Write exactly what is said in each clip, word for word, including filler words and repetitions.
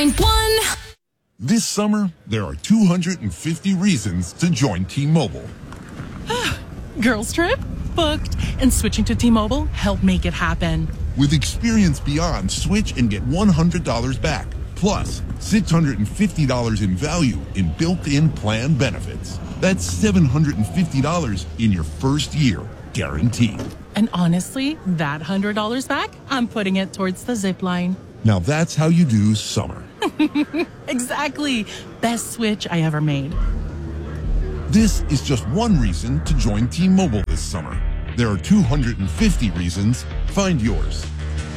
point one. This summer, there are two hundred fifty reasons to join T-Mobile. Girls trip? Booked. And switching to T-Mobile helped make it happen. With Experience Beyond, switch and get one hundred dollars back. Plus, six hundred fifty dollars in value in built-in plan benefits. That's seven hundred fifty dollars in your first year, guaranteed. And honestly, that one hundred dollars back, I'm putting it towards the zip line. Now that's how you do summer. Exactly. Best switch I ever made. This is just one reason to join T-Mobile this summer. There are two hundred fifty reasons. Find yours.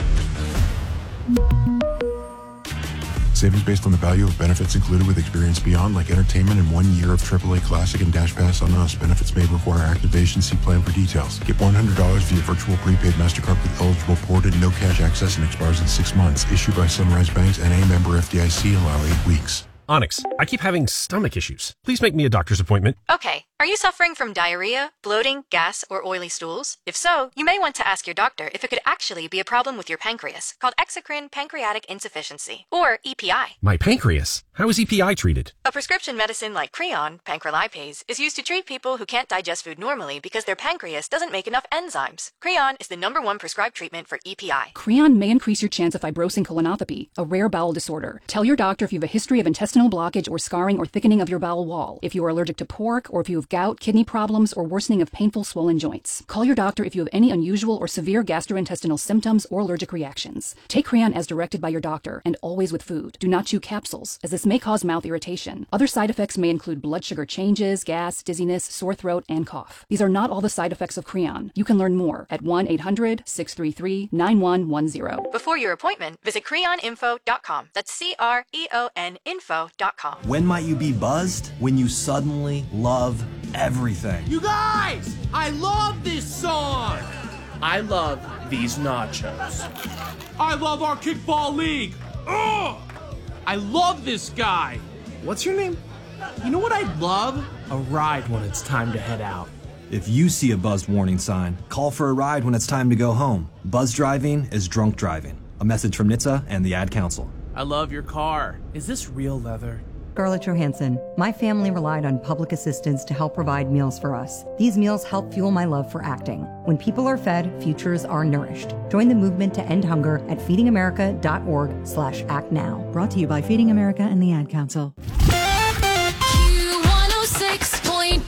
Savings based on the value of benefits included with Experience Beyond, like entertainment and one year of triple A Classic and Dash Pass on us. Benefits may require activation. See plan for details. Get one hundred dollars via virtual prepaid MasterCard with eligible port and no cash access and expires in six months. Issued by Sunrise Banks, N A member F D I C. Allow eight weeks. Onyx, I keep having stomach issues. Please make me a doctor's appointment. Okay. Are you suffering from diarrhea, bloating, gas, or oily stools? If so, you may want to ask your doctor if it could actually be a problem with your pancreas, called exocrine pancreatic insufficiency, or E P I. My pancreas? How is E P I treated? A prescription medicine like Creon, pancrelipase, is used to treat people who can't digest food normally because their pancreas doesn't make enough enzymes. Creon is the number one prescribed treatment for E P I. Creon may increase your chance of fibrosing colonopathy, a rare bowel disorder. Tell your doctor if you have a history of intestinal blockage or scarring or thickening of your bowel wall, if you are allergic to pork, or if you have gout, kidney problems, or worsening of painful swollen joints. Call your doctor if you have any unusual or severe gastrointestinal symptoms or allergic reactions. Take Creon as directed by your doctor, and always with food. Do not chew capsules, as this may cause mouth irritation. Other side effects may include blood sugar changes, gas, dizziness, sore throat, and cough. These are not all the side effects of Creon. You can learn more at one eight hundred, six three three, nine one one zero. Before your appointment, visit creon info dot com. That's C R E O N info dot com. When might you be buzzed? When you suddenly love everything. You guys, I love this song. I love these nachos. I love our kickball league. Ugh! I love this guy. What's your name? You know what I'd love? A ride when it's time to head out. If you see a buzzed warning sign, call for a ride when it's time to go home. Buzz driving is drunk driving. A message from N H T S A and the Ad Council. I love your car. Is this real leather? Scarlett Johansson. My family relied on public assistance to help provide meals for us. These meals help fuel my love for acting. When people are fed, futures are nourished. Join the movement to end hunger at feedingamerica.org slash act now. Brought to you by Feeding America and the Ad Council. Q one oh six point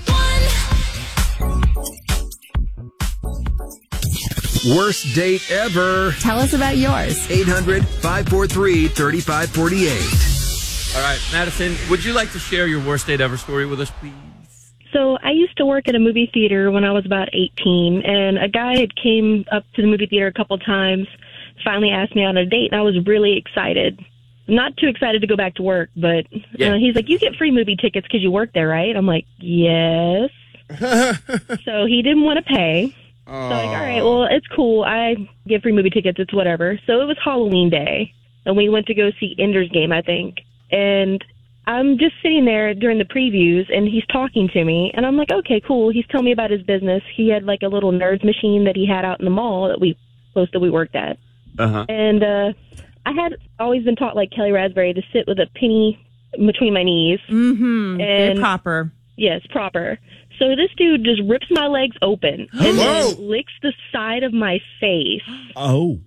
one. Worst date ever. Tell us about yours. eight hundred, five four three, three five four eight. All right, Madison, would you like to share your worst date ever story with us, please? So I used to work at a movie theater when I was about eighteen, and a guy had came up to the movie theater a couple times, finally asked me on a date, and I was really excited. Not too excited to go back to work, but yeah. uh, he's like, you get free movie tickets because you work there, right? I'm like, yes. So he didn't want to pay. So I'm like, all right, well, it's cool. I get free movie tickets. It's whatever. So it was Halloween day, and we went to go see Ender's Game, I think. And I'm just sitting there during the previews, and he's talking to me, and I'm like, okay, cool. He's telling me about his business. He had like a little Nerds machine that he had out in the mall that we close that we worked at. Uh-huh. And uh, I had always been taught, like Kelly Raspberry, to sit with a penny between my knees. Mm-hmm. And Very proper. Yes, proper. So this dude just rips my legs open and then licks the side of my face. Oh.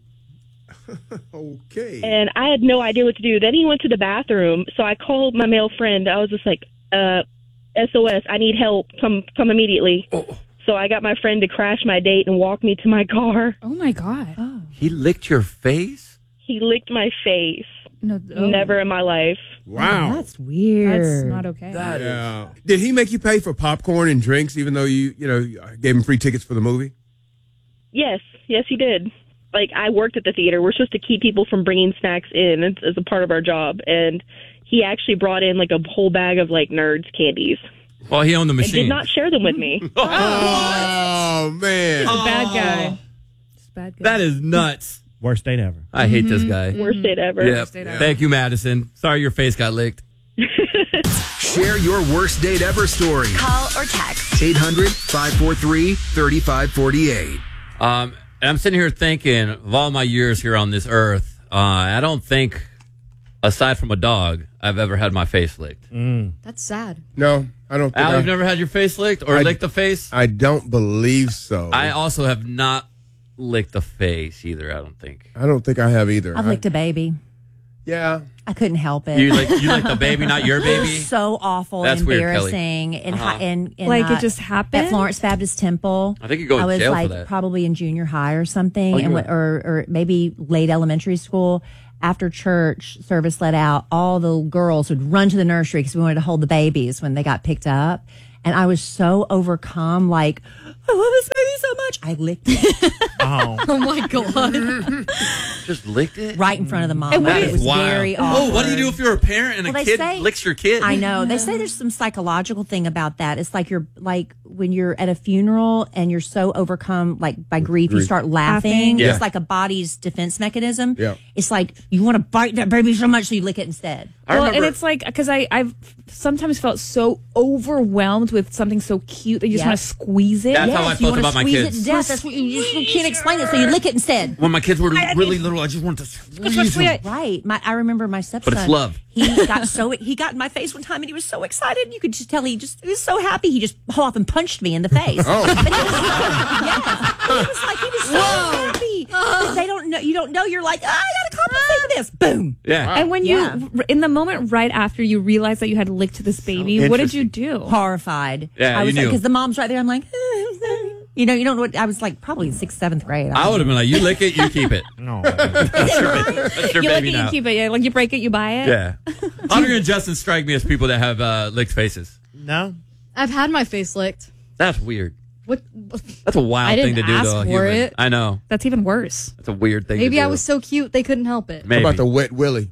Okay. And I had no idea what to do. Then he went to the bathroom, so I called my male friend. I was just like, uh, S O S, I need help. Come come immediately. Oh. So I got my friend to crash my date and walk me to my car. Oh, my God. Oh. He licked your face? He licked my face. No, oh. Never in my life. Wow. Oh, that's weird. That's not okay. That yeah. Is. Did he make you pay for popcorn and drinks even though you, you know, gave him free tickets for the movie? Yes. Yes, he did. Like, I worked at the theater. We're supposed to keep people from bringing snacks in as, as a part of our job. And he actually brought in, like, a whole bag of, like, Nerds candies. Well, he owned the machine. And did not share them with me. oh, oh, man. He's a bad guy. He's a bad guy. That is nuts. Worst date ever. I hate mm-hmm. this guy. Worst date ever. Yep. Worst date ever. Thank you, Madison. Sorry your face got licked. Share your worst date ever story. Call or text. eight hundred, five four three, three five four eight. Um... And I'm sitting here thinking, of all my years here on this earth, uh, I don't think aside from a dog, I've ever had my face licked. That's sad. No, I don't think Al, I- you've never had your face licked or I- licked the face? I don't believe so. I also have not licked the face either, I don't think. I don't think I have either. I've licked a baby. Yeah. I couldn't help it. You like you like the baby, not your It baby? was so awful, That's and weird, Kelly. embarrassing, and Uh-huh. and, and Like, it uh, just happened? at Florence Baptist Temple. I think you go to I was jail for like that. probably in junior high or something, Oh, you and were- what, or or maybe late elementary school. After church service let out, all the girls would run to the nursery because we wanted to hold the babies when they got picked up, and I was so overcome, like I love this baby so much. I licked it. Oh. Oh my god. Just licked it? Right in front of the mom. And what it is was wild. very Oh, awkward. what do you do if you're a parent and Well, a they kid say- licks your kid? I know. They say there's some psychological thing about that. It's like you're like when you're at a funeral and you're so overcome like by grief, you Grief. start laughing. Laughing. Yeah. It's like a body's defense mechanism. Yeah. It's like you want to bite that baby so much so you lick it instead. I well, remember and it's like because I I've sometimes felt so overwhelmed with something so cute that you just Yep. want to squeeze it. That's yes, how I you felt wanna about my squeeze kids. it to death. That's what you, you just can't explain it, so you lick it instead. when my kids were really little, I just wanted to squeeze Especially them. at- Right. My I remember my stepson. But it's love. He got so he got in my face one time and he was so excited. You could just tell he just he was so happy. He just pulled off and punched me in the face. Oh. But he was, yes. But he was like he was so happy. But they don't know. You don't know. You're like, oh, I gotta compensate for this. Boom. Yeah. And when Yeah. you, in the moment right after you realized that you had licked this baby, what did you do? Horrified. Yeah, I was you knew. because the mom's right there. I'm like, you know, you don't know what I was like. Probably in sixth, seventh grade. I would have been like, you lick it, you keep it. No. That's your, ba- that's your You lick baby it, now. you keep it. Yeah, like you break it, you buy it. Yeah. Audrey and Justin strike me as people that have uh, licked faces. No. I've had my face licked. That's weird. What? That's a wild I thing didn't to do ask to a for human. it. I know. That's even worse. That's a weird thing Maybe to do. I was so cute they couldn't help it. How Maybe. about the wet willy?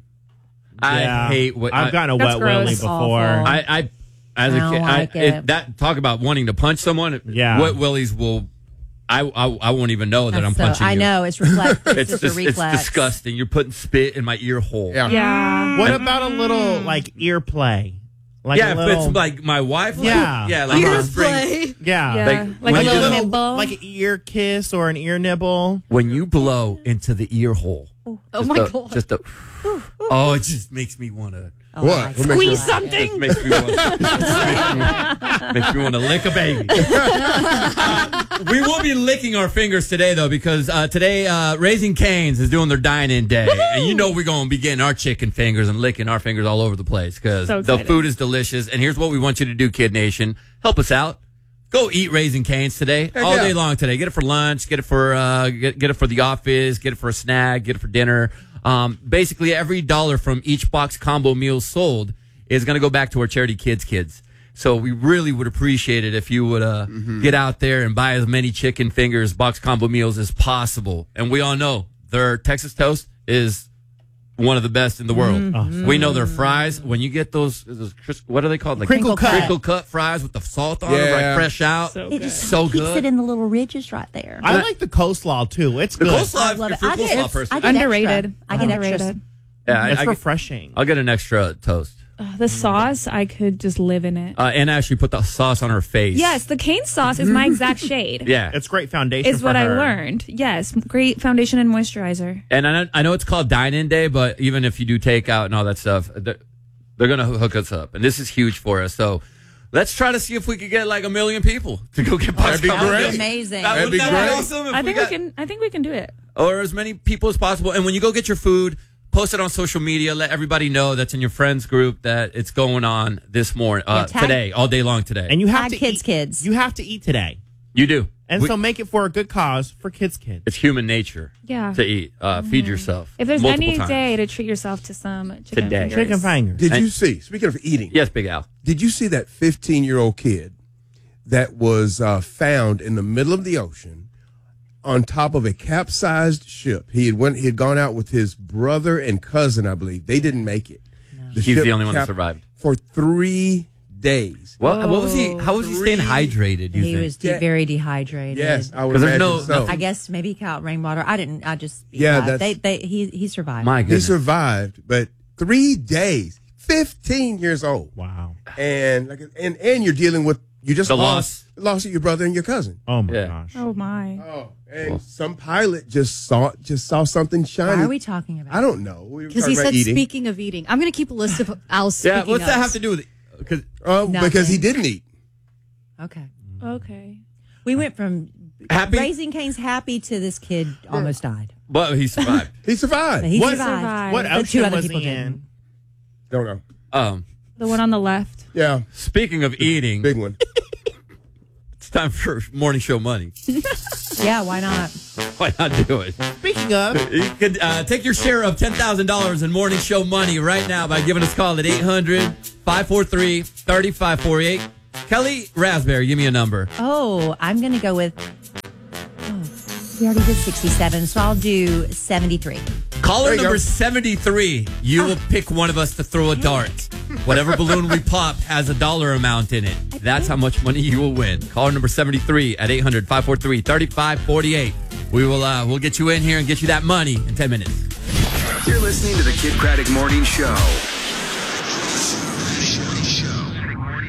I Yeah. hate what I've I, gotten a That's wet willy gross. before. Awful. I, I as a I don't kid, like I, it. if that talk about wanting to punch someone. Yeah. Wet willies will. I, I I won't even know that That's I'm so- punching I you. know it's reflex. It's, It's just just a it's reflex. disgusting. You're putting spit in my ear hole. Yeah. Yeah. What about a little like ear play? Like yeah, a if little, it's like my wife. like- Yeah. yeah, like Ear her string- Play. yeah, Yeah. Like, Like, when a you little blow- nibble. like an ear kiss or an ear nibble. When you blow into the ear hole. Oh just my a- god. Just a. Oh, it just makes me want to. Oh, What? my What makes God. Squeeze you- something. Just makes me want. makes me, makes me want to lick a baby. Uh, we will be licking our fingers today, though, because uh, today uh, Raising Cane's is doing their dine-in day, and you know we're going to be getting our chicken fingers and licking our fingers all over the place because So the excited. food is delicious. And here's what we want you to do, Kid Nation: help us out. Go eat Raising Cane's today, all yeah. day long today. Get it for lunch, get it for uh, get, get it for the office, get it for a snack, get it for dinner. Um, basically, every dollar from each box combo meal sold is going to go back to our charity, Kids Kids. So we really would appreciate it if you would uh, Mm-hmm. get out there and buy as many chicken fingers, box combo meals as possible. And we all know their Texas toast is one of the best in the world. Mm-hmm. We know their fries. When you get those, those cris- what are they called? Like Crinkle cut. crinkle cut fries with the salt on them, Yeah. like fresh out. So It good. just So keeps good. it in the little ridges right there. I like the coleslaw too. It's The good. coleslaw, I if love you're it. a I get, coleslaw person. I get Underrated. Extra. I get Underrated. extras. Yeah, I, It's I get, refreshing. I'll get an extra toast. Uh, the sauce, I could just live in it. Uh, and actually put the sauce on her face. Yes, the cane sauce is my exact shade. Yeah. It's great foundation. Is for what I her. learned. Yes, great foundation and moisturizer. And I know, I know it's called dine-in day, but even if you do takeout and all that stuff, they're, they're going to hook us up. And this is huge for us. So let's try to see if we could get like a million people to go get box That'd be combo great. meals. Amazing. That That'd would be be great. awesome if I we think got, we can. I think we can do it. or as many people as possible. And when you go get your food, post it on social media. Let everybody know that's in your friends group that it's going on this morning, uh, Yeah, tag- today, all day long today. And you have Tag to kids, eat, kids. You have to eat today, you do. and We- so make it for a good cause for kids, kids. it's human nature Yeah. to eat. Uh, feed yourself. If there's multiple any times. day to treat yourself to some chicken Today. fingers. Chicken fingers. Did And- you see, speaking of eating, Yes, Big Al. did you see that fifteen-year-old kid that was uh, found in the middle of the ocean on top of a capsized ship? He had went. He had gone out with his brother and cousin, I believe. They didn't make it. He's ship the only one that cap- survived. for three days. Well, what was he? How was he staying Three- hydrated? You He think? was de- Yeah. very dehydrated. Yes, I would 'Cause there's imagine no- so. I guess maybe he caught rainwater. I didn't. I just Yeah, survived. that's- they they he he survived. My He goodness. survived, but three days, fifteen years old, Wow. and like, and and you're dealing with You just The lost, lost your brother and your cousin. Oh my Yeah. gosh. Oh my. Oh, and some pilot just saw just saw something shiny. Why are we talking about? I don't know. We were Because talking he about said, eating. speaking of eating, I'm going to keep a list of Al's Yeah, speaking what's that ofs. have to do with it? Because Oh, because he Nothing. didn't eat. Okay. Okay. We went from Happy? Raising Cane's happy to this kid almost died. But he survived. He survived. But he What- survived. What But ocean two other was people he didn't. in? Don't know. um, The one on the left. Yeah, speaking of eating, big one. it's time for morning show money. Yeah, why not? Why not do it? Speaking of, You could uh, take your share of ten thousand dollars in morning show money right now by giving us a call at eight hundred, five four three, three five four eight. Kelly Raspberry, give me a number. Oh, I'm going to go with. Oh, we already did sixty-seven, so I'll do seventy-three. Caller There you number go. seventy-three. You will pick one of us to throw a dart. Whatever balloon we pop has a dollar amount in it. That's how much money you will win. Caller number seventy-three at eight hundred, five four three, three five four eight. We will uh, we'll get you in here and get you that money in ten minutes. You're listening to the Kid Craddock Morning Show.